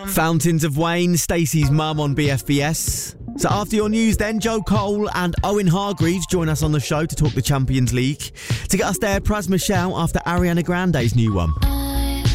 Fountains of Wayne, Stacey's mum on BFBS. So after your news then, Joe Cole and Owen Hargreaves join us on the show to talk the Champions League. To get us there, Pras Michel after Ariana Grande's new one.